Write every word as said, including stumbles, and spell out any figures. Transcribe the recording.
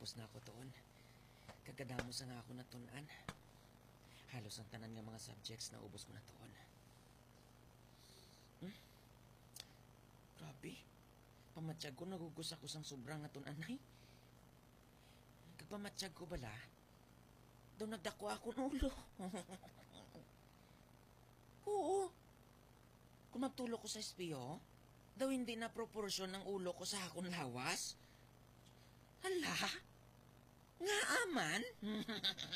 Tapos na ako toon. Kagadamos na nga ako natunan. Halos ang tanan nga mga subjects na ubos ko na toon. Hmm? Grabe. Pamatsyag ko, nagugos ako sang sobrang nga tunanay. Kagpamatsyag ko bala, daw nagdako akong ulo. Oo. Kung magtulo ko sa espiyo, daw hindi na proporsyon ng ulo ko sa akong lawas. Hala? Nga aman?